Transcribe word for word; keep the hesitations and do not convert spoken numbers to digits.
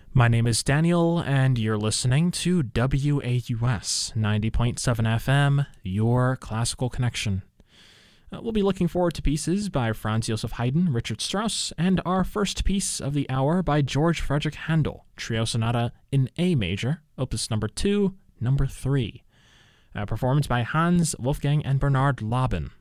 My name is Daniel, and you're listening to W A U S ninety point seven F M, your classical connection. Uh, we'll be looking forward to pieces by Franz Joseph Haydn, Richard Strauss, and our first piece of the hour by George Frederick Handel, Trio Sonata in A major, opus number two, number three. A performance by Hans, Wolfgang, and Bernard Laben.